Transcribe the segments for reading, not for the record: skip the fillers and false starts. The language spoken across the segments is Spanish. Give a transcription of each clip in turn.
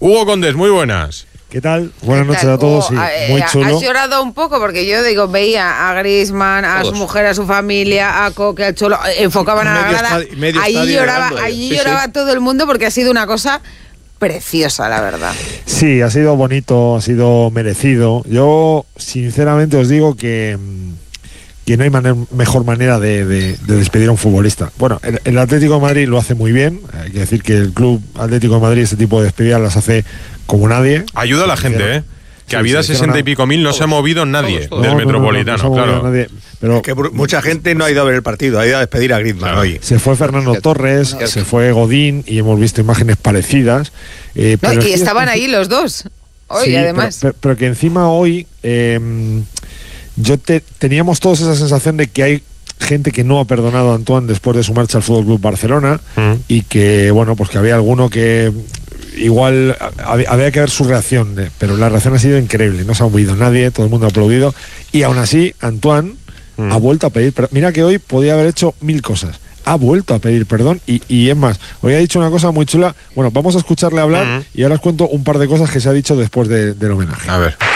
Hugo Condés, muy buenas. ¿Qué tal? Buenas noches a todos. Sí, muy chulo. Has llorado un poco porque yo digo, veía a Griezmann, a su mujer, a su familia, a Coque, al Cholo, enfocaban a la grada. Allí lloraba todo el mundo porque ha sido una cosa preciosa, la verdad. Sí, ha sido bonito, ha sido merecido. Yo, sinceramente, os digo que no hay mejor manera de despedir a un futbolista. Bueno, el Atlético de Madrid lo hace muy bien. Hay que decir que el Club Atlético de Madrid ese tipo de despedidas las hace como nadie. Ayuda a la gente, que a vida 60 y pico mil no se ha movido nadie del Metropolitano, claro. Nadie, pero que mucha gente no ha ido a ver el partido, ha ido a despedir a Griezmann hoy. Se fue Fernando Torres, se fue Godín y hemos visto imágenes parecidas. Pero y estaban ahí los dos hoy, sí, además. Pero que encima hoy teníamos todos esa sensación de que hay gente que no ha perdonado a Antoine después de su marcha al Fútbol Club Barcelona y que, bueno, pues que había alguno que igual había que ver su reacción, pero la reacción ha sido increíble, no se ha movido nadie, todo el mundo ha aplaudido y aún así Antoine ha vuelto a pedir perdón. Mira que hoy podía haber hecho 1000 cosas, ha vuelto a pedir perdón y es más, hoy ha dicho una cosa muy chula. Bueno, vamos a escucharle hablar y ahora os cuento un par de cosas que se ha dicho después del homenaje. A ver.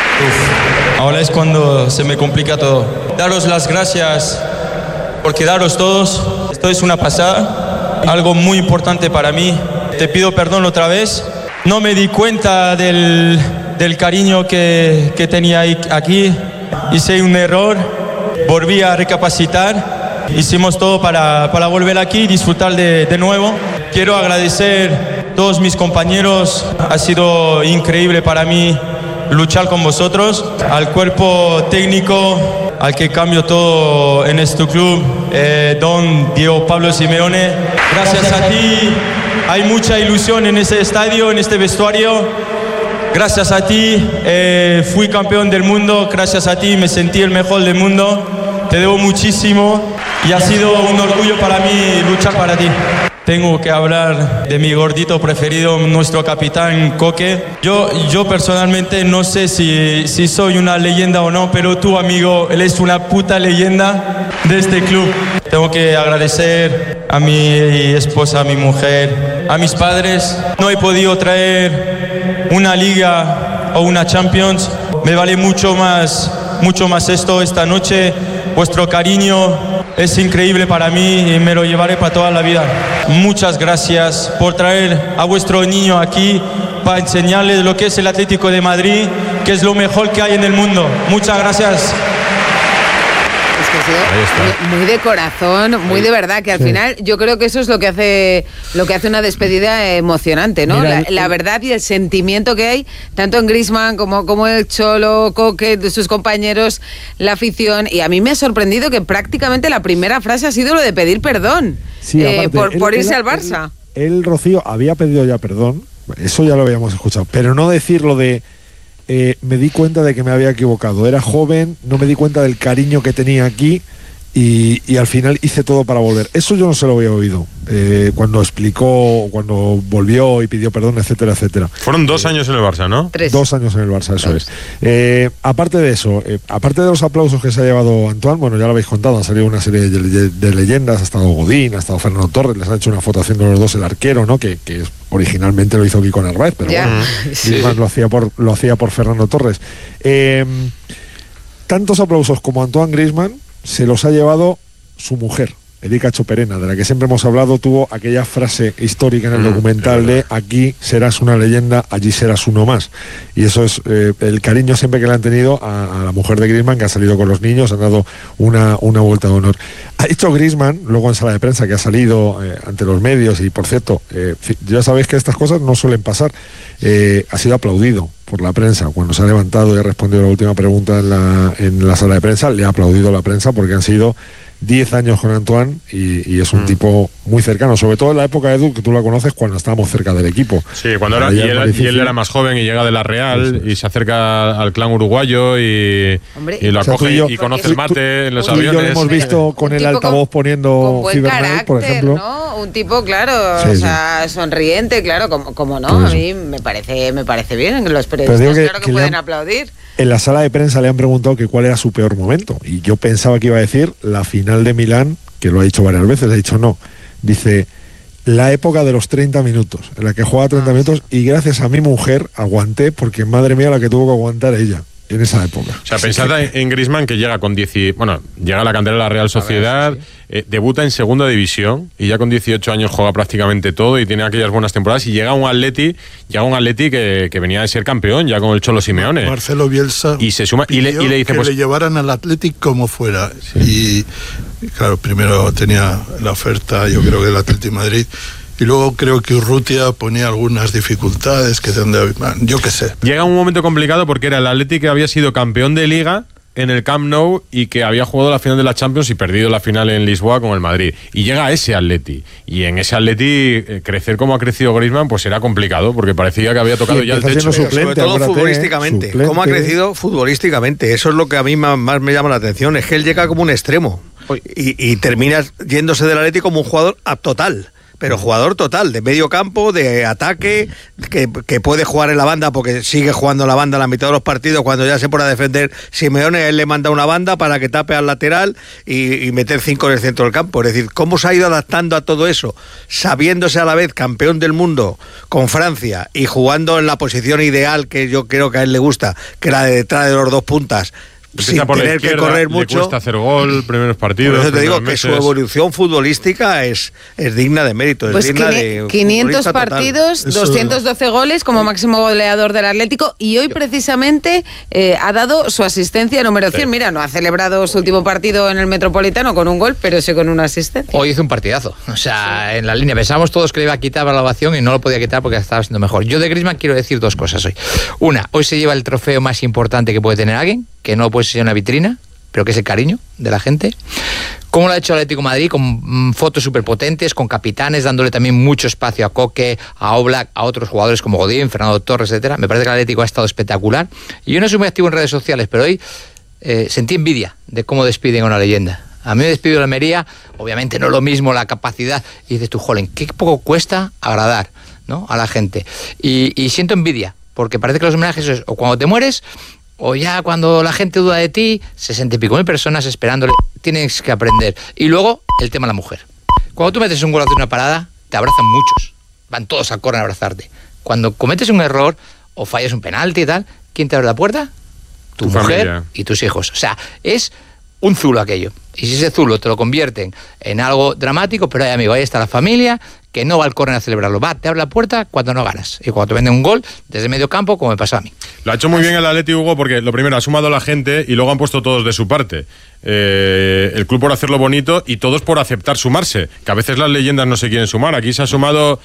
Ahora es cuando se me complica todo. Daros las gracias por quedaros todos. Esto es una pasada, algo muy importante para mí. Te pido perdón otra vez. No me di cuenta del cariño que tenía aquí. Hice un error, volví a recapacitar. Hicimos todo para volver aquí y disfrutar de nuevo. Quiero agradecer a todos mis compañeros. Ha sido increíble para mí luchar con vosotros, al cuerpo técnico, al que cambio todo en este club, don Diego Pablo Simeone. Gracias a ti, hay mucha ilusión en este estadio, en este vestuario. Gracias a ti, fui campeón del mundo, gracias a ti me sentí el mejor del mundo. Te debo muchísimo y ha sido un orgullo para mí luchar para ti. Tengo que hablar de mi gordito preferido, nuestro capitán Coque. Yo personalmente no sé si soy una leyenda o no, pero tu amigo, él es una puta leyenda de este club. Tengo que agradecer a mi esposa, a mi mujer, a mis padres. No he podido traer una liga o una Champions. Me vale mucho más esto esta noche. Vuestro cariño es increíble para mí y me lo llevaré para toda la vida. Muchas gracias por traer a vuestro niño aquí para enseñarles lo que es el Atlético de Madrid, que es lo mejor que hay en el mundo. Muchas gracias. Es que sí, muy de corazón, muy de verdad, que al final yo creo que eso es lo que hace una despedida emocionante, ¿no? Mira, la verdad y el sentimiento que hay, tanto en Griezmann como el Cholo, Coque, de sus compañeros, la afición, y a mí me ha sorprendido que prácticamente la primera frase ha sido lo de pedir perdón, sí, aparte, por irse al Barça. Él, Rocío, había pedido ya perdón, eso ya lo habíamos escuchado, pero no decirlo de me di cuenta de que me había equivocado, era joven, no me di cuenta del cariño que tenía aquí y al final hice todo para volver. Eso yo no se lo había oído cuando explicó, cuando volvió y pidió perdón, etcétera, etcétera. Fueron 2 años en el Barça, ¿no? 3. 2 años en el Barça, eso es. Aparte de eso, aparte de los aplausos que se ha llevado Antoine, bueno, ya lo habéis contado, han salido una serie de leyendas, ha estado Godín, ha estado Fernando Torres, les han hecho una foto haciendo los dos el arquero, ¿no? Que originalmente lo hizo Kiko Narváez, pero bueno, sí. lo hacía por Fernando Torres. Tantos aplausos como Antoine Griezmann se los ha llevado su mujer, Erika Choperena, de la que siempre hemos hablado. Tuvo aquella frase histórica en el documental de aquí serás una leyenda, allí serás uno más, y eso es el cariño siempre que le han tenido a la mujer de Griezmann, que ha salido con los niños, han dado una vuelta de honor. Ha dicho Griezmann luego en sala de prensa, que ha salido ante los medios, y por cierto, ya sabéis que estas cosas no suelen pasar, ha sido aplaudido por la prensa cuando se ha levantado y ha respondido la última pregunta en la sala de prensa. Le ha aplaudido la prensa porque han sido 10 años con Antoine y es un tipo muy cercano, sobre todo en la época de Edu, que tú la conoces, cuando estábamos cerca del equipo. Sí, cuando él era más joven y llega de la Real y se acerca al clan uruguayo y lo acoge y conoce el mate en los aviones. Yo lo hemos visto con el altavoz poniendo Cibernet, por ejemplo. ¿No? Un tipo, claro, o sea, sonriente, claro, como no, a mí me parece bien, los periodistas que pueden aplaudir. En la sala de prensa le han preguntado que cuál era su peor momento, y yo pensaba que iba a decir la final de Milán, que lo ha dicho varias veces, ha dicho no. Dice, la época de los 30 minutos, en la que jugaba 30 minutos, y gracias a mi mujer aguanté, porque madre mía la que tuvo que aguantar ella en esa época. O sea, pensad en Griezmann, que llega con llega a la cantera de la Real Sociedad, debuta en segunda división y ya con 18 años juega prácticamente todo y tiene aquellas buenas temporadas, y llega un Atleti que venía de ser campeón ya con el Cholo Simeone. Marcelo Bielsa y se suma y le dice que le llevaran al Athletic como fuera. Sí. Y claro, primero tenía la oferta, yo creo que del Athletic Madrid. Y luego creo que Urrutia ponía algunas dificultades, yo qué sé. Llega un momento complicado porque era el Atleti que había sido campeón de Liga en el Camp Nou y que había jugado la final de la Champions y perdido la final en Lisboa con el Madrid. Y llega ese Atleti. Y en ese Atleti, crecer como ha crecido Griezmann, pues era complicado, porque parecía que había tocado ya el techo. Sobre todo futbolísticamente. ¿Cómo ha crecido futbolísticamente? Eso es lo que a mí más me llama la atención. Es que él llega como un extremo. Y termina yéndose del Atleti como un jugador total. Pero jugador total, de medio campo, de ataque, que puede jugar en la banda porque sigue jugando en la banda a la mitad de los partidos. Cuando ya se pone a defender Simeone, él le manda una banda para que tape al lateral y meter 5 en el centro del campo. Es decir, ¿cómo se ha ido adaptando a todo eso? Sabiéndose a la vez campeón del mundo con Francia y jugando en la posición ideal que yo creo que a él le gusta, que era de detrás de los dos puntas. Sin tener que correr mucho. Le cuesta hacer gol, primeros partidos. Por eso te digo que su evolución futbolística es digna de mérito. Pues es digna de 500 partidos, total. 212 goles como máximo goleador del Atlético, y hoy precisamente ha dado su asistencia número 100. Sí. Mira, no ha celebrado su último partido en el Metropolitano con un gol, pero sí con una asistencia. Hoy hizo un partidazo. O sea, en la línea pensábamos todos que le iba a quitar la ovación y no lo podía quitar porque estaba siendo mejor. Yo de Griezmann quiero decir dos cosas hoy. Una, hoy se lleva el trofeo más importante que puede tener alguien, que no puede ser una vitrina, pero que es el cariño de la gente. Como lo ha hecho el Atlético de Madrid, con fotos súper potentes, con capitanes, dándole también mucho espacio a Coque, a Oblak, a otros jugadores como Godín, Fernando Torres, etcétera. Me parece que el Atlético ha estado espectacular. Y yo no soy muy activo en redes sociales, pero hoy sentí envidia de cómo despiden a una leyenda. A mí me despidió la Almería, obviamente no es lo mismo la capacidad. Y dices tú, jolín, qué poco cuesta agradar, ¿no?, a la gente. Y siento envidia, porque parece que los homenajes es o cuando te mueres, o ya cuando la gente duda de ti, 60 y pico mil personas esperándole. Tienes que aprender. Y luego, el tema de la mujer. Cuando tú metes un gol, haces una parada, te abrazan muchos. Van todos a correr a abrazarte. Cuando cometes un error o fallas un penalti y tal, ¿quién te abre la puerta? Tu mujer familia y tus hijos. O sea, es un zulo aquello. Y si ese zulo te lo convierten en algo dramático, pero amigo, ahí está la familia, que no va al córner a celebrarlo. Va, te abre la puerta cuando no ganas. Y cuando te venden un gol desde medio campo, como me pasó a mí. Lo ha hecho muy bien el Atleti, Hugo, porque lo primero ha sumado la gente y luego han puesto todos de su parte. El club por hacerlo bonito y todos por aceptar sumarse, que a veces las leyendas no se quieren sumar. Aquí se ha sumado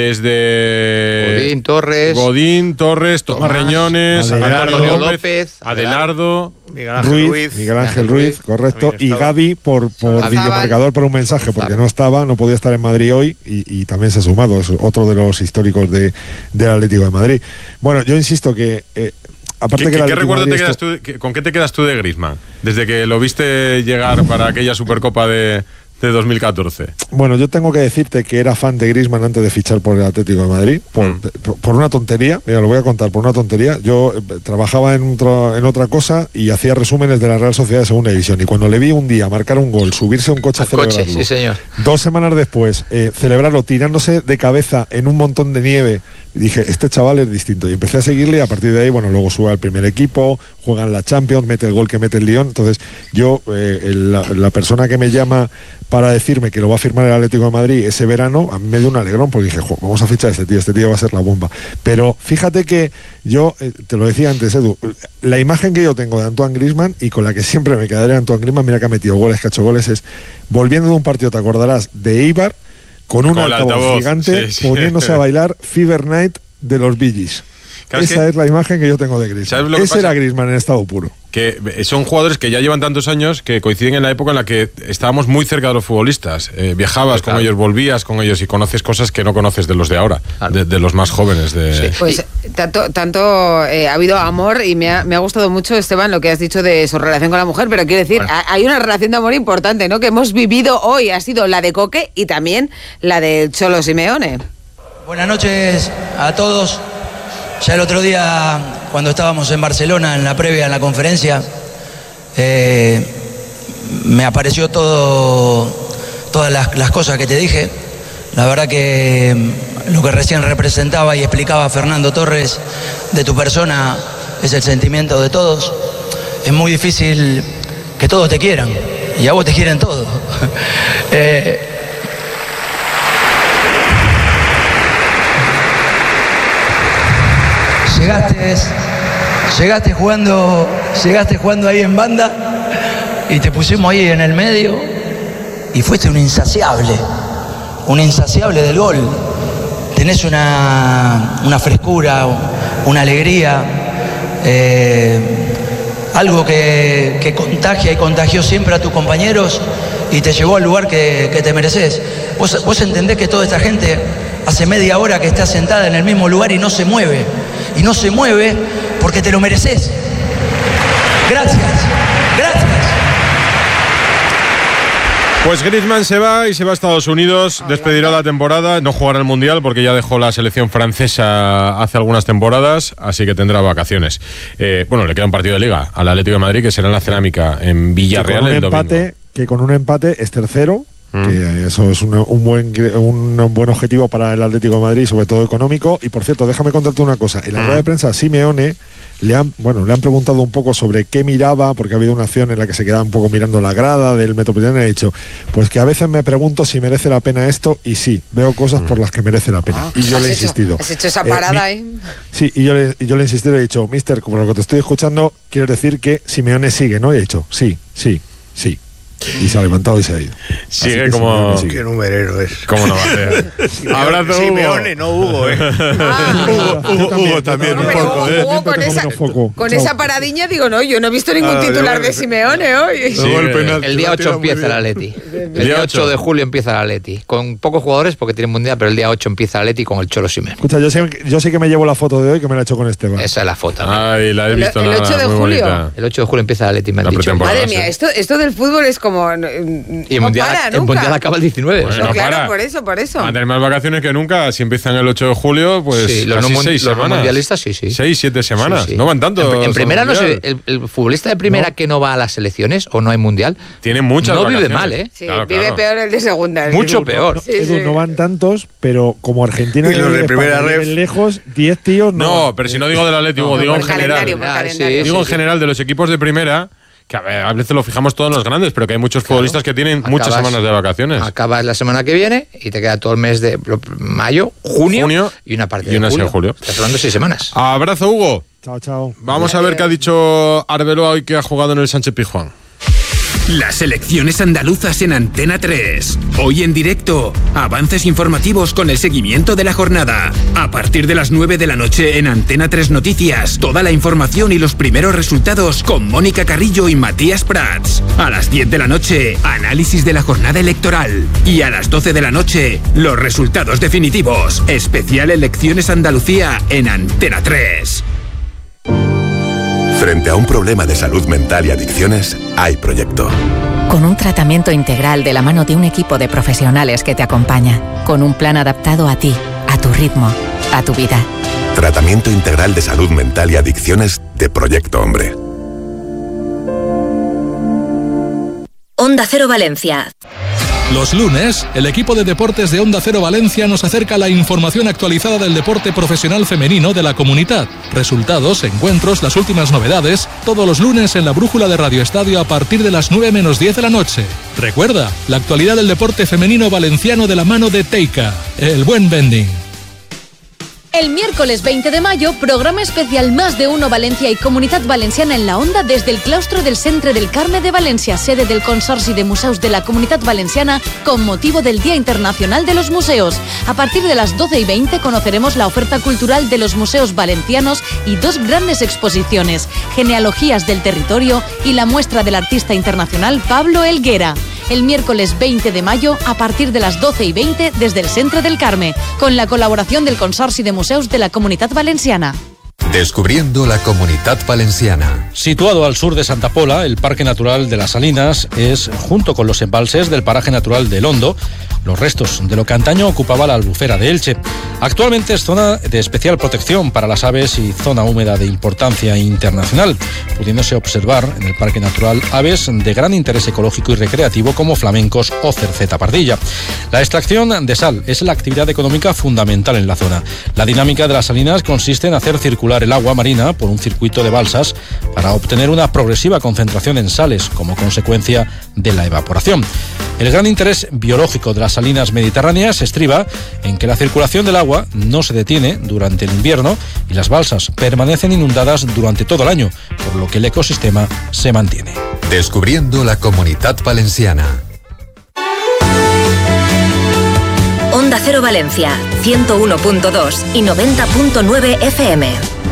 desde Godín, Torres, Tomás Reñones, Antonio López, Adelardo, Miguel Ángel Ruiz, correcto, y Gavi por videomarcador, por un mensaje, porque no podía estar en Madrid hoy, y también se ha sumado, es otro de los históricos del Atlético de Madrid. Bueno, yo insisto que aparte ¿Qué recuerdo te quedas tú, con qué te quedas tú de Griezmann desde que lo viste llegar para aquella Supercopa de 2014? Bueno, yo tengo que decirte que era fan de Griezmann antes de fichar por el Atlético de Madrid, por una tontería. Mira, lo voy a contar, por una tontería. Yo trabajaba en otra cosa y hacía resúmenes de la Real Sociedad de Segunda División, y cuando le vi un día marcar un gol, subirse a un coche a celebrarlo, sí, señor. 2 semanas después celebrarlo tirándose de cabeza en un montón de nieve, dije, este chaval es distinto, y empecé a seguirle, y a partir de ahí, bueno, luego sube al primer equipo, juega en la Champions, mete el gol que mete el Lyon. Entonces yo, la persona que me llama para decirme que lo va a firmar el Atlético de Madrid ese verano, a mí me dio un alegrón, porque dije, vamos a fichar a este tío va a ser la bomba. Pero fíjate que yo, te lo decía antes, Edu, la imagen que yo tengo de Antoine Griezmann, y con la que siempre me quedaré de Antoine Griezmann, mira que ha metido goles, que ha hecho goles, es volviendo de un partido, te acordarás, de Eibar, con un altavoz gigante, poniéndose a bailar Fever Night de los Bee Gees. Esa es la imagen que yo tengo de Griezmann. Ese era Griezmann en estado puro. Que son jugadores que ya llevan tantos años que coinciden en la época en la que estábamos muy cerca de los futbolistas. Viajabas con ellos, volvías con ellos y conoces cosas que no conoces de los de ahora, de los más jóvenes. Sí. Pues tanto ha habido amor, y me ha gustado mucho, Esteban, lo que has dicho de su relación con la mujer, pero quiero decir, hay una relación de amor importante, ¿no?, que hemos vivido hoy. Ha sido la de Coque y también la del Cholo Simeone. Buenas noches a todos. Ya el otro día, cuando estábamos en Barcelona, en la previa, en la conferencia, me apareció todas las cosas que te dije. La verdad que lo que recién representaba y explicaba Fernando Torres de tu persona es el sentimiento de todos. Es muy difícil que todos te quieran y a vos te quieren todos. Llegaste jugando ahí en banda y te pusimos ahí en el medio y fuiste un insaciable del gol. Tenés una frescura, una alegría, algo que contagia y contagió siempre a tus compañeros y te llevó al lugar que te mereces. Vos entendés que toda esta gente hace media hora que está sentada en el mismo lugar y no se mueve. Y no se mueve porque te lo mereces. Gracias. Pues Griezmann se va y se va a Estados Unidos, despedirá la temporada, no jugará el Mundial porque ya dejó la selección francesa hace algunas temporadas, así que tendrá vacaciones. Bueno, le queda un partido de Liga al Atlético de Madrid, que será en la Cerámica en Villarreal el domingo. Que con un empate es tercero, que eso es un buen objetivo para el Atlético de Madrid, sobre todo económico. Y por cierto, déjame contarte una cosa. En la rueda de prensa, Simeone le han preguntado un poco sobre qué miraba, porque ha habido una acción en la que se quedaba un poco mirando la grada del Metropolitano y ha dicho, pues que a veces me pregunto si merece la pena esto, y sí, veo cosas por las que merece la pena. Y yo le he insistido. ¿Has hecho esa parada ahí? Sí, y yo le he insistido y he dicho, mister, como lo que te estoy escuchando, quieres decir que Simeone sigue, ¿no? Y he dicho, sí. Y se ha levantado y se ha ido. Sigue como... Qué numerero es. ¿Cómo no va a ser? Abrazo, Simeone, no Hugo, Hugo también, un poco, con esa paradiña digo, no, yo no he visto ningún titular de Simeone hoy. Sí, el día 8 empieza el Atleti. El día 8 de julio empieza el Atleti. Con pocos jugadores porque tiene Mundial, pero el día 8 empieza el Atleti con el Cholo Simeone. Escucha, yo sé que me llevo la foto de hoy, que me la he hecho con Esteban. Esa es la foto. Ay, la he visto. El 8 de julio. El 8 de julio empieza el Atleti, me han dicho. Madre mía, esto del fútbol es como... Y el mundial acaba el 19. Bueno, no, claro, por eso. Van a tener más vacaciones que nunca. Si empiezan el 8 de julio, pues sí, los 6 semanas. Los mundialistas, sí. 6-7 semanas. Sí. No van tanto. En primera, no sé, el futbolista de primera que no va a las selecciones o no hay mundial, tiene muchas vacaciones. Vive mal, ¿eh? Sí, claro. Vive peor el de segunda. Mucho peor. Sí. No van tantos, pero como Argentina y los de primera ref lejos, 10 tíos no, pero si no digo del Atlético, digo en general. Digo en general de los equipos de primera. Que a veces lo fijamos todos los grandes, pero que hay muchos futbolistas que tienen muchas semanas de vacaciones. Acabas la semana que viene y te queda todo el mes de mayo, junio y una parte de julio. Estás hablando de 6 semanas. Abrazo, Hugo. Chao. Vamos a ver qué ha dicho Arbeloa hoy, que ha jugado en el Sánchez Pizjuán. Las selecciones andaluzas en Antena 3. Hoy en directo, avances informativos con el seguimiento de la jornada. A partir de las 9 de la noche en Antena 3 Noticias, toda la información y los primeros resultados con Mónica Carrillo y Matías Prats. A las 10 de la noche, análisis de la jornada electoral. Y a las 12 de la noche, los resultados definitivos. Especial Elecciones Andalucía en Antena 3. Frente a un problema de salud mental y adicciones, hay proyecto. Con un tratamiento integral de la mano de un equipo de profesionales que te acompaña. Con un plan adaptado a ti, a tu ritmo, a tu vida. Tratamiento integral de salud mental y adicciones de Proyecto Hombre. Onda Cero Valencia. Los lunes, el equipo de deportes de Onda Cero Valencia nos acerca la información actualizada del deporte profesional femenino de la comunidad. Resultados, encuentros, las últimas novedades, todos los lunes en la brújula de Radio Estadio a partir de las 9 menos 10 de la noche. Recuerda, la actualidad del deporte femenino valenciano de la mano de Teika, el buen vending. El miércoles 20 de mayo, programa especial Más de Uno Valencia y Comunitat Valenciana en la Onda desde el claustro del Centre del Carme de Valencia, sede del Consorci de Museus de la Comunitat Valenciana, con motivo del Día Internacional de los Museos. A partir de las 12:20 conoceremos la oferta cultural de los museos valencianos y 2 grandes exposiciones, Genealogías del Territorio y la muestra del artista internacional Pablo Helguera. El miércoles 20 de mayo, a partir de las 12:20, desde el Centre del Carme, con la colaboración del Consorci de Museus de la Comunitat Valenciana. Descubriendo la Comunitat Valenciana. Situado al sur de Santa Pola, el Parque Natural de las Salinas es, junto con los embalses del Paraje Natural del Hondo, los restos de lo que antaño ocupaba la Albufera de Elche. Actualmente es zona de especial protección para las aves y zona húmeda de importancia internacional, pudiéndose observar en el Parque Natural aves de gran interés ecológico y recreativo como flamencos o cerceta pardilla. La extracción de sal es la actividad económica fundamental en la zona. La dinámica de las salinas consiste en hacer circular el agua marina por un circuito de balsas para obtener una progresiva concentración en sales como consecuencia de la evaporación. El gran interés biológico de las salinas mediterráneas estriba en que la circulación del agua no se detiene durante el invierno y las balsas permanecen inundadas durante todo el año, por lo que el ecosistema se mantiene. Descubriendo la Comunitat Valenciana. Onda Cero Valencia, 101.2 y 90.9 FM.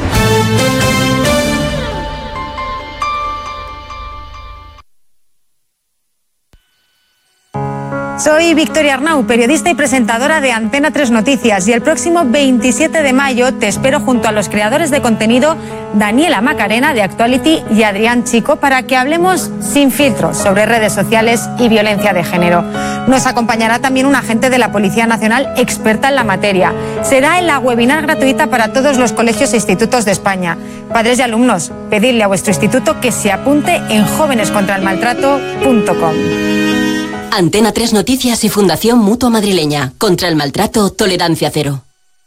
Soy Victoria Arnau, periodista y presentadora de Antena 3 Noticias, y el próximo 27 de mayo te espero junto a los creadores de contenido Daniela Macarena de Actuality y Adrián Chico para que hablemos sin filtros sobre redes sociales y violencia de género. Nos acompañará también un agente de la Policía Nacional experta en la materia. Será en la webinar gratuita para todos los colegios e institutos de España. Padres y alumnos, pedidle a vuestro instituto que se apunte en jovenescontraelmaltrato.com. Antena 3 Noticias y Fundación Mutua Madrileña. Contra el maltrato, tolerancia cero.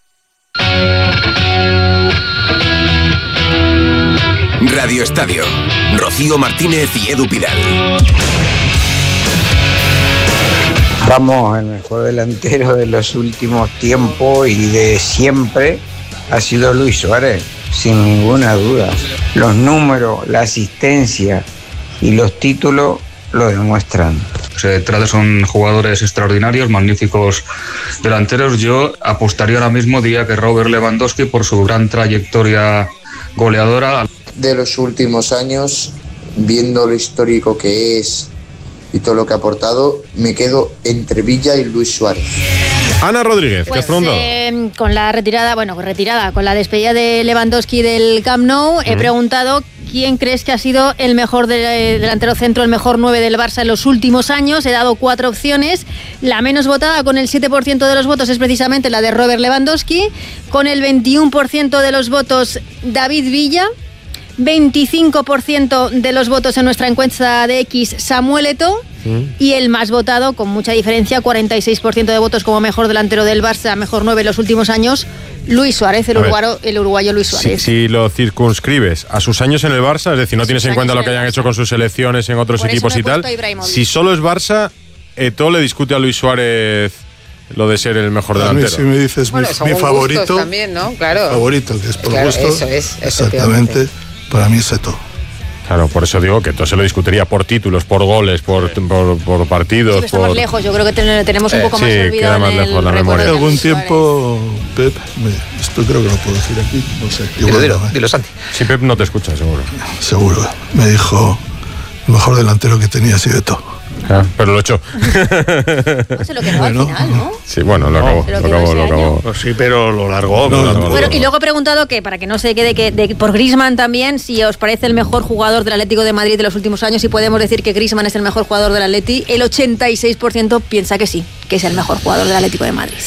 Radio Estadio. Rocío Martínez y Edu Pidal. Vamos, el mejor delantero de los últimos tiempos y de siempre ha sido Luis Suárez, sin ninguna duda. Los números, la asistencia y los títulos lo demuestran. Se trata, son jugadores extraordinarios, magníficos delanteros. Yo apostaría ahora mismo, diría que Robert Lewandowski, por su gran trayectoria goleadora. De los últimos años, viendo lo histórico que es y todo lo que ha aportado, me quedo entre Villa y Luis Suárez. Ana Rodríguez, ¿qué has preguntado? Con la retirada, con la despedida de Lewandowski del Camp Nou, he preguntado quién crees que ha sido el mejor delantero centro, el mejor 9 del Barça en los últimos años. He dado 4 opciones. La menos votada, con el 7% de los votos, es precisamente la de Robert Lewandowski. Con el 21% de los votos, David Villa. 25% de los votos en nuestra encuesta de X, Samuel Eto'o. Y el más votado, con mucha diferencia, 46% de votos como mejor delantero del Barça, mejor 9 en los últimos años, Luis Suárez, el uruguayo Luis Suárez. Si lo circunscribes a sus años en el Barça, es decir, no tienes en cuenta lo que hayan hecho con sus selecciones en otros equipos y tal, si solo es Barça, Eto'o le discute a Luis Suárez lo de ser el mejor delantero. Si me dices mi favorito, también, ¿no? Claro. Favorito, que es por gusto. Eso es, exactamente. Para mí es Eto'o. Claro, por eso digo que entonces se lo discutiría por títulos, por goles, por partidos. Sí, estamos lejos, yo creo que tenemos un poco más olvidado. Queda más lejos la memoria. Hace algún tiempo, Pep, esto creo que lo puedo decir aquí, no sé. Dilo, Santi. Si Pep no te escucha, seguro. Seguro. Me dijo, el mejor delantero que tenía ha sido Eto'o. Pero lo echó. No se lo quedó al final, ¿no? Sí, bueno, lo acabó. Pues sí, pero lo largó. Bueno, y luego he preguntado que, para que no se quede, por Griezmann también, si os parece el mejor jugador del Atlético de Madrid de los últimos años, y podemos decir que Griezmann es el mejor jugador del Atleti. El 86% piensa que sí, que es el mejor jugador del Atlético de Madrid.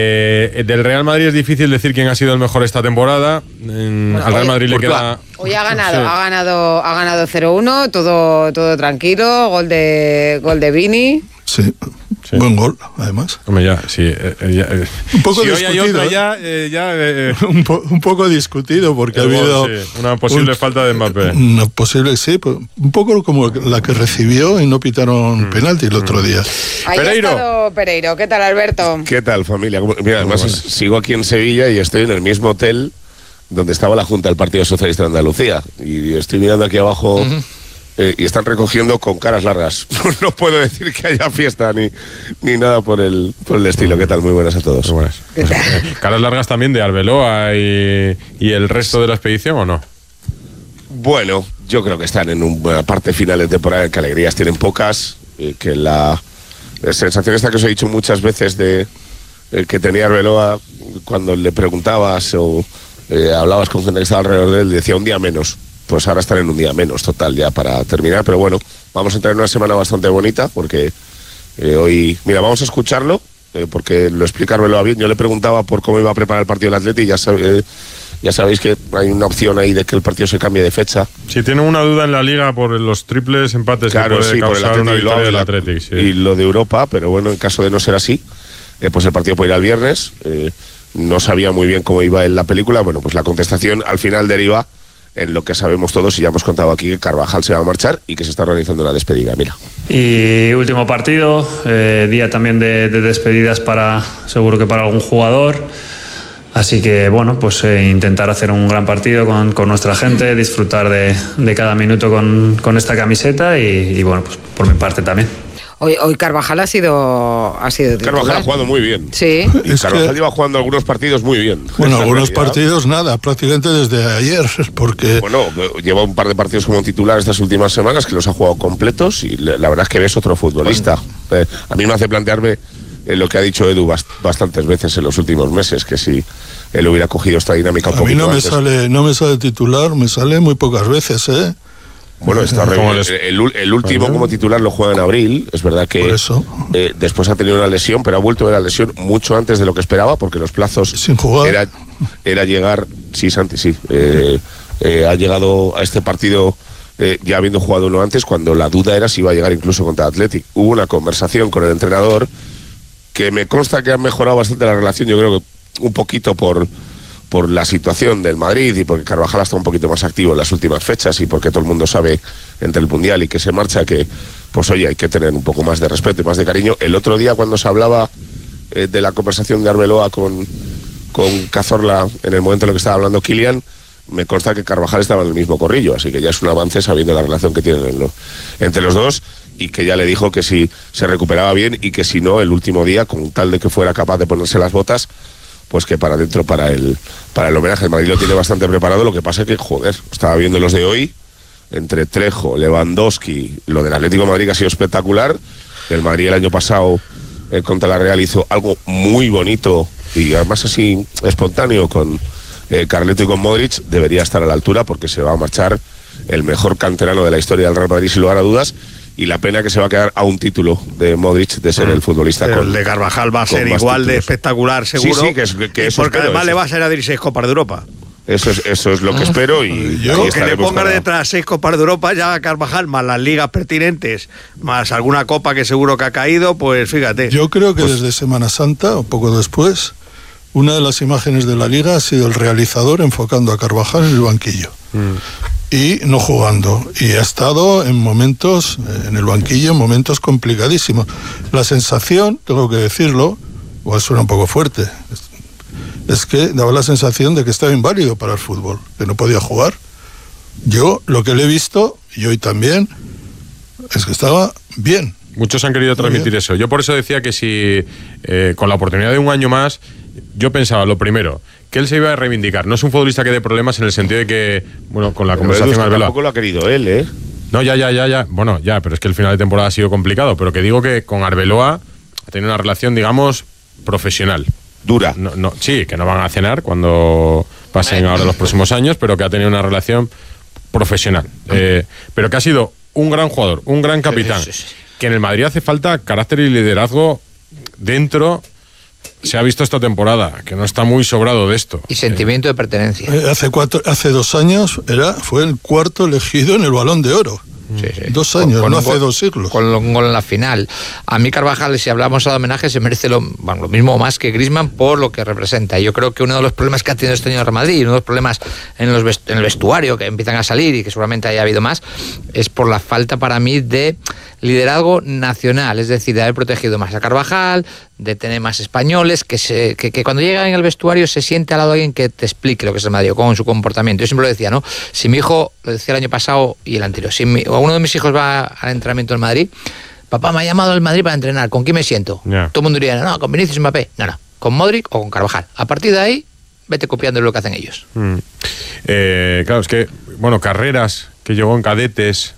Del Real Madrid es difícil decir quién ha sido el mejor esta temporada. Al Real Madrid le queda... Hoy ha ganado 0-1, todo tranquilo, gol de Vini. Sí. Buen gol, además. Hombre, ya, sí. Un poco si discutido. Hoy hay otra, un poco discutido, porque ha habido... una posible falta de Mbappé. Una posible, sí. Un poco como la que recibió y no pitaron penalti el otro día. Ahí ha estado Pereiro. ¿Qué tal, Alberto? ¿Qué tal, familia? Mira, además sigo aquí en Sevilla y estoy en el mismo hotel donde estaba la Junta del Partido Socialista de Andalucía. Y estoy mirando aquí abajo... y están recogiendo con caras largas. No puedo decir que haya fiesta ni nada por el estilo. ¿Qué tal? Muy buenas a todos. Muy buenas. ¿Caras largas también de Arbeloa y el resto de la expedición o no? Bueno, yo creo que están en una parte final de temporada que alegrías tienen pocas, que la sensación esta que os he dicho muchas veces de que tenía Arbeloa cuando le preguntabas o hablabas con gente que estaba alrededor de él, decía un día menos. pues ahora están en un día menos total ya para terminar, pero bueno, vamos a entrar en una semana bastante bonita porque hoy, mira, vamos a escucharlo porque lo explica Arbeloa bien. Yo le preguntaba por cómo iba a preparar el partido del Atleti y ya sabéis que hay una opción ahí de que el partido se cambie de fecha. Si tienen una duda en la Liga por los triples empates, claro, que puede causar una victoria del Athletic, sí. Y lo de Europa, pero bueno, en caso de no ser así, pues el partido puede ir al viernes. No sabía muy bien cómo iba en la película. Bueno, pues la contestación al final deriva en lo que sabemos todos y ya hemos contado aquí, que Carvajal se va a marchar y que se está organizando la despedida. Mira. Y último partido, día también de despedidas seguro que para algún jugador. Así que bueno, pues intentar hacer un gran partido con nuestra gente, disfrutar de cada minuto con esta camiseta y bueno, pues por mi parte también. Hoy Carvajal ha sido Carvajal ha jugado muy bien. Sí. Y Carvajal lleva jugando algunos partidos muy bien. Bueno, algunos partidos nada, prácticamente desde ayer, porque... Bueno, lleva un par de partidos como titular estas últimas semanas que los ha jugado completos y la verdad es que ves otro futbolista. A mí me hace plantearme lo que ha dicho Edu bastantes veces en los últimos meses, que si él hubiera cogido esta dinámica un poquito antes. A mí no me sale titular, me sale muy pocas veces, ¿eh? Bueno, el último como titular lo juega en abril. Es verdad que después ha tenido una lesión, pero ha vuelto de la lesión mucho antes de lo que esperaba, porque los plazos sin jugar era llegar. Sí, Santi, sí. Ha llegado a este partido ya habiendo jugado uno antes, cuando la duda era si iba a llegar incluso contra Athletic. Hubo una conversación con el entrenador que me consta que ha mejorado bastante la relación. Yo creo que un poquito por la situación del Madrid y porque Carvajal está un poquito más activo en las últimas fechas y porque todo el mundo sabe entre el Mundial y que se marcha que, pues oye, hay que tener un poco más de respeto y más de cariño. El otro día cuando se hablaba de la conversación de Arbeloa con Cazorla en el momento en el que estaba hablando Kylian, me consta que Carvajal estaba en el mismo corrillo, así que ya es un avance sabiendo la relación que tienen entre los dos y que ya le dijo que si se recuperaba bien y que si no, el último día, con tal de que fuera capaz de ponerse las botas, pues que para adentro para el homenaje. El Madrid lo tiene bastante preparado, lo que pasa es que, joder, estaba viendo los de hoy, entre Trejo, Lewandowski, lo del Atlético de Madrid que ha sido espectacular. El Madrid el año pasado contra la Real hizo algo muy bonito y además así espontáneo con Carleto y con Modric. Debería estar a la altura porque se va a marchar el mejor canterano de la historia del Real Madrid sin lugar a dudas. Y la pena que se va a quedar a un título de Modric de ser el futbolista. El de Carvajal va a ser igual de espectacular, seguro. Sí, que eso porque además le va a ser a dar 6 Copas de Europa. Eso es lo que espero. Y que le pongan detrás 6 Copas de Europa ya a Carvajal, más las ligas pertinentes, más alguna copa que seguro que ha caído, pues fíjate. Yo creo que desde Semana Santa, o poco después, una de las imágenes de la Liga ha sido el realizador enfocando a Carvajal en el banquillo. Y no jugando, y ha estado en momentos, en el banquillo, en momentos complicadísimos. La sensación, tengo que decirlo, igual suena un poco fuerte, es que daba la sensación de que estaba inválido para el fútbol, que no podía jugar. Yo lo que le he visto, y hoy también, es que estaba bien. Muchos han querido transmitir eso. Yo por eso decía que si con la oportunidad de un año más, yo pensaba, lo primero, que él se iba a reivindicar. No es un futbolista que dé problemas en el sentido de que, bueno, con la conversación Arbeloa tampoco lo ha querido él, ¿eh? No, ya. Bueno, ya, pero es que el final de temporada ha sido complicado. Pero que digo que con Arbeloa ha tenido una relación, digamos, profesional. Dura. No, sí, que no van a cenar cuando pasen ahora los próximos años, pero que ha tenido una relación profesional. Pero que ha sido un gran jugador, un gran capitán. Sí. Que en el Madrid hace falta carácter y liderazgo dentro. Se ha visto esta temporada, que no está muy sobrado de esto. Y sentimiento de pertenencia. Hace 2 años fue el cuarto elegido en el Balón de Oro. Sí. 2 años, no hace 2 siglos. Con un gol en la final. A mí Carvajal, si hablamos de homenaje, se merece lo mismo o más que Griezmann por lo que representa. Yo creo que uno de los problemas que ha tenido este año el Real Madrid, uno de los problemas en el vestuario que empiezan a salir y que seguramente haya habido más, es por la falta para mí de liderazgo nacional, es decir, de haber protegido más a Carvajal, de tener más españoles, que cuando llegan en el vestuario se siente al lado de alguien que te explique lo que es el Madrid con su comportamiento. Yo siempre lo decía, ¿no? Si mi hijo, lo decía el año pasado y el anterior, si uno de mis hijos va al entrenamiento del Madrid, papá me ha llamado al Madrid para entrenar, ¿con quién me siento? Yeah. Todo el mundo diría, no, con Vinicius y Mbappé. No, con Modric o con Carvajal. A partir de ahí, vete copiando lo que hacen ellos. Claro, es que, bueno, Carreras, que llegó en cadetes,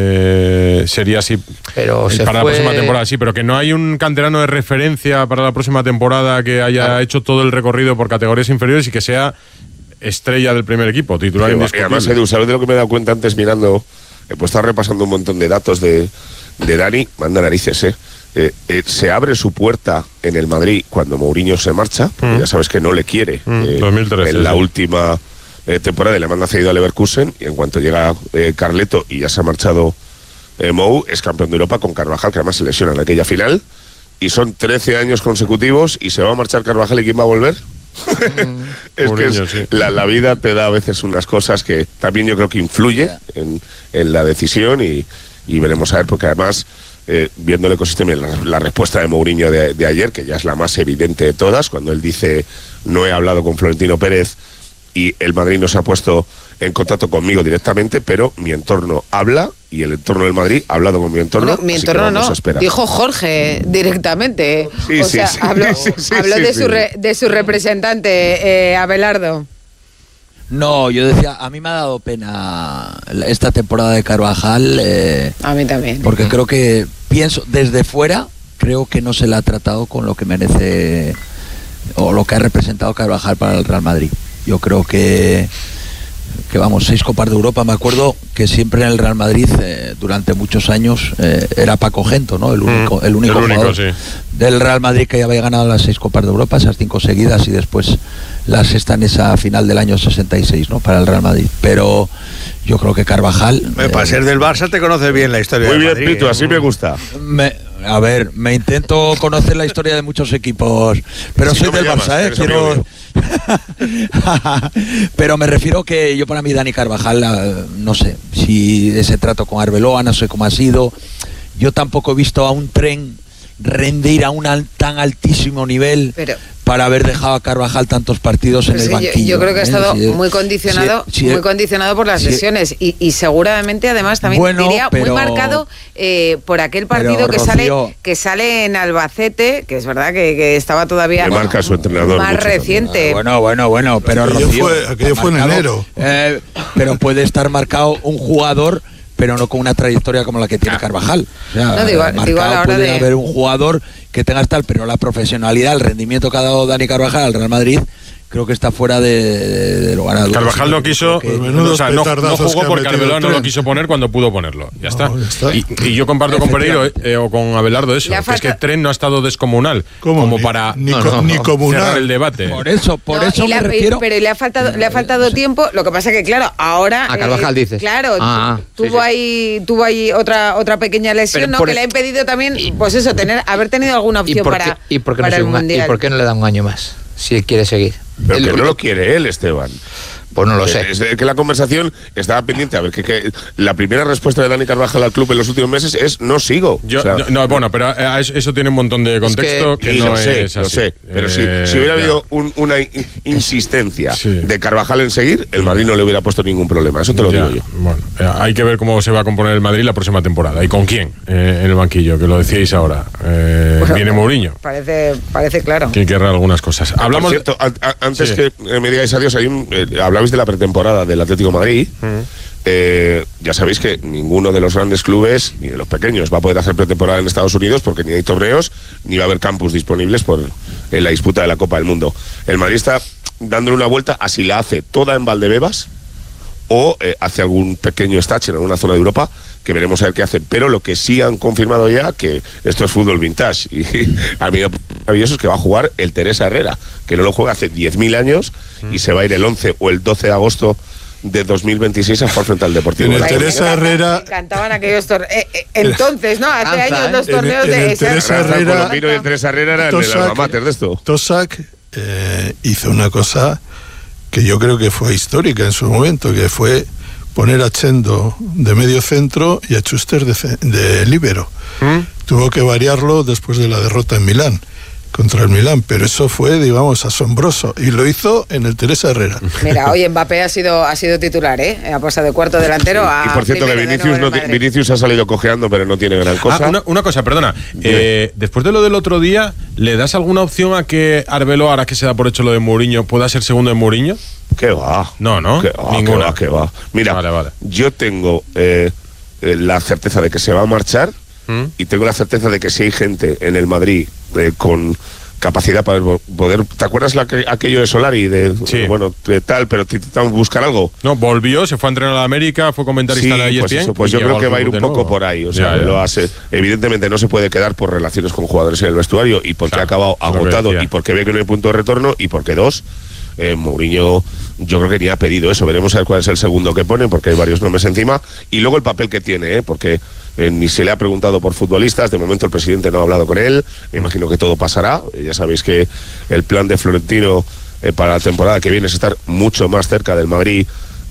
sería así pero para la próxima temporada, sí, pero que no hay un canterano de referencia para la próxima temporada que haya hecho todo el recorrido por categorías inferiores y que sea estrella del primer equipo, titular indiscutible. Además, Edu, ¿sabes de lo que me he dado cuenta antes mirando? Pues estaba repasando un montón de datos de Dani, manda narices, se abre su puerta en el Madrid cuando Mourinho se marcha, porque ya sabes que no le quiere. 2013, en la última temporada le manda cedido a Leverkusen, y en cuanto llega Carleto y ya se ha marchado Mou, es campeón de Europa con Carvajal, que además se lesiona en aquella final, y son 13 años consecutivos, y se va a marchar Carvajal, ¿y quién va a volver? Es Mourinho, que la vida te da a veces unas cosas que también yo creo que influye en la decisión, y veremos a ver, porque además viendo el ecosistema y la respuesta de Mourinho de ayer, que ya es la más evidente de todas, cuando él dice: no he hablado con Florentino Pérez y el Madrid no se ha puesto en contacto conmigo directamente, pero mi entorno habla, y el entorno del Madrid ha hablado con mi entorno. Bueno, mi entorno no, dijo Jorge directamente. Habló de su representante, Abelardo. No, yo decía, a mí me ha dado pena esta temporada de Carvajal. A mí también. Porque creo que, pienso, desde fuera, creo que no se le ha tratado con lo que merece o lo que ha representado Carvajal para el Real Madrid. Yo creo que vamos, 6 Copas de Europa. Me acuerdo que siempre en el Real Madrid, durante muchos años, era Paco Gento, ¿no? El único jugador del Real Madrid que ya había ganado las 6 Copas de Europa, esas 5 seguidas, y después la sexta en esa final del año 66, ¿no? Para el Real Madrid. Pero yo creo que Carvajal... para ser del Barça te conoces bien la historia muy del bien, Madrid. Pitu, así me gusta. Me intento conocer la historia de muchos equipos, pero soy del Barça, quiero... Pero me refiero que yo, para mí, Dani Carvajal, no sé si ese trato con Arbeloa, no sé cómo ha sido. Yo tampoco he visto a un Tren rendir a un tan altísimo nivel para haber dejado a Carvajal tantos partidos en el banquillo. Yo creo que ha estado muy condicionado, muy condicionado por las lesiones, y seguramente además también muy marcado por aquel partido que sale en Albacete, que es verdad que estaba todavía marca su entrenador más reciente. Bueno, pero aquello fue en enero. Pero puede estar marcado un jugador, pero no con una trayectoria como la que tiene Carvajal. O sea, puede haber un jugador que tenga tal, pero la profesionalidad, el rendimiento que ha dado Dani Carvajal al Real Madrid, creo que está fuera de lugar a dudas. Carvajal no quiso, no jugó porque Arbeloa no lo quiso poner cuando pudo ponerlo. Ya está. Y yo comparto con Pereiro o con Abelardo eso, que es que Tren no ha estado descomunal como para ni comunal cerrar el debate. Por eso me refiero. Pero le ha faltado tiempo. Lo que pasa es que, claro, ahora a Carvajal dices. Claro, tuvo ahí otra pequeña lesión, ¿no? Que le ha impedido también, pues eso, haber tenido alguna opción para el Mundial. ¿Y por qué no le da un año más, si quiere seguir? Pero que no lo quiere él, Esteban. Pues no lo sé. Es que la conversación estaba pendiente. A ver, que la primera respuesta de Dani Carvajal al club en los últimos meses es: no sigo. Bueno, pero eso tiene un montón de contexto que no es así. Lo sé, pero si hubiera habido una insistencia de Carvajal en seguir, el Madrid no le hubiera puesto ningún problema. Eso te lo digo yo. Bueno, hay que ver cómo se va a componer el Madrid la próxima temporada y con quién en el banquillo, que lo decíais ahora. Viene Mourinho. Parece claro. Que querrá algunas cosas. Hablamos. Por cierto, antes que me digáis adiós, hablabais de la pretemporada del Atlético de Madrid. Ya sabéis que ninguno de los grandes clubes, ni de los pequeños, va a poder hacer pretemporada en Estados Unidos, porque ni hay torneos ni va a haber campus disponibles en la disputa de la Copa del Mundo. El Madrid está dándole una vuelta a si la hace toda en Valdebebas o hace algún pequeño stage en alguna zona de Europa, que veremos a ver qué hacen. Pero lo que sí han confirmado ya, que esto es fútbol vintage, y a mí maravilloso, es que va a jugar el Teresa Herrera, que no lo juega hace 10.000 años, y se va a ir el 11 o el 12 de agosto de 2020 a jugar frente al Deportivo. En el Teresa Herrera... Me encantaban aquellos torneos. Entonces, ¿no? Hace años los torneos de... El Teresa Herrera... El de Teresa Herrera era el de la amateur de esto. Tosak hizo una cosa que yo creo que fue histórica en su momento, que fue poner a Chendo de medio centro y a Schuster de líbero. Tuvo que variarlo después de la derrota en Milán, contra el Milán, pero eso fue, digamos, asombroso, y lo hizo en el Teresa Herrera. Mira, hoy Mbappé ha sido titular, ha pasado de cuarto delantero a... Y por cierto, que Vinicius ha salido cojeando, pero no tiene gran cosa. Una cosa, perdona, después de lo del otro día, ¿le das alguna opción a que Arbeloa, ahora que se da por hecho lo de Mourinho, pueda ser segundo de Mourinho? ¿Qué va? No, ninguna. ¿Qué va? Mira, vale. Yo tengo la certeza de que se va a marchar, y tengo la certeza de que si hay gente en el Madrid con capacidad para poder. ¿Te acuerdas aquello de Solari? Bueno, de tal, pero intentamos buscar algo. No, volvió, se fue a entrenar a la América, fue comentarista de la ESPN. Pues yo creo que va a ir un poco por ahí. O sea, lo hace. Evidentemente no se puede quedar por relaciones con jugadores en el vestuario y porque ha acabado agotado y porque ve que no hay punto de retorno y porque Mourinho yo creo que ni ha pedido eso. Veremos a ver cuál es el segundo que pone, porque hay varios nombres encima. Y luego el papel que tiene, porque ni se le ha preguntado por futbolistas. De momento el presidente no ha hablado con él. Me imagino que todo pasará. Ya sabéis que el plan de Florentino para la temporada que viene es estar mucho más cerca del Madrid